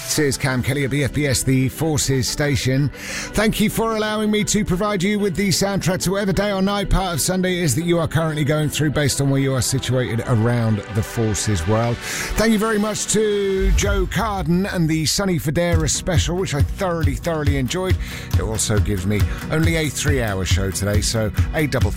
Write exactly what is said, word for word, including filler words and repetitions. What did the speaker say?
This is Cam Kelly at B F B S, the Forces station. Thank you for allowing me to provide you with the soundtrack to whatever day or night part of Sunday is that you are currently going through based on where you are situated around the Forces world. Thank you very much to Joe Carden and the Sonny Fodera special, which I thoroughly, thoroughly enjoyed. It also gives me only a three-hour show today, so a double